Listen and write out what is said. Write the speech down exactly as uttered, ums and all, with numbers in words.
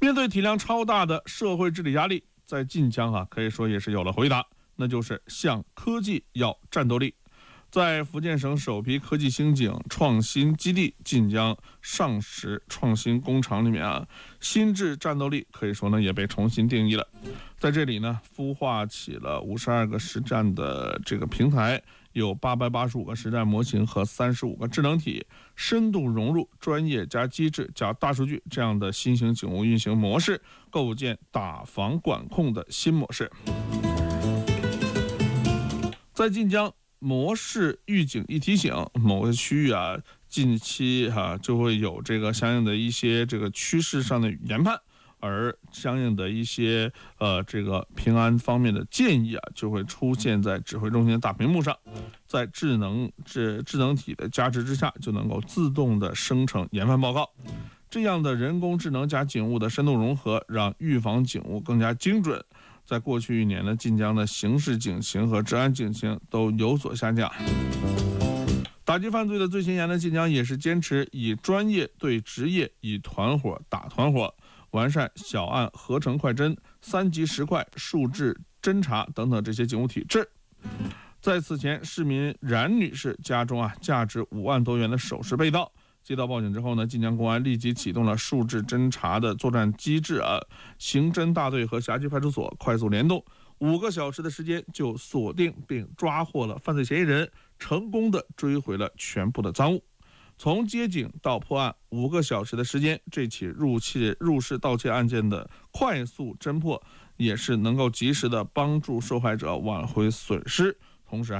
面对体量超大的社会治理压力，在晋江啊，可以说也是有了回答，那就是向科技要战斗力。在福建省首批科技兴景创新基地晋江上实创新工厂里面啊，心智战斗力可以说呢也被重新定义了。在这里呢，孵化起了五十二个实战的这个平台，有八百八十五个实战模型和三十五个智能体，深度融入专业加机制加大数据这样的新型警务运行模式，构建打防管控的新模式。在晋江模式预警一提醒，某个区域啊，近期哈、啊、就会有这个相应的一些这个趋势上的研判，而相应的一些呃这个平安方面的建议啊，就会出现在指挥中心的大屏幕上，在智能智智能体的加持之下，就能够自动的生成研判报告。这样的人工智能加警务的深度融合，让预防警务更加精准。在过去一年呢，晋江的刑事警情和治安警情都有所下降。打击犯罪的最前沿的晋江也是坚持以专业对职业，以团伙打团伙，完善小案合成快侦、三级实快、数质侦查等等这些警务体制。在此前，市民冉女士家中啊，价值五万多元的首饰被盗。接到报警之后呢，晋江公安立即启动了数质侦查的作战机制啊，刑侦大队和辖区派出所快速联动，五个小时的时间就锁定并抓获了犯罪嫌疑人，成功的追回了全部的赃物。从接警到破案，五个小时的时间，这起入窃入室盗窃案件的快速侦破，也是能够及时的帮助受害者挽回损失，同时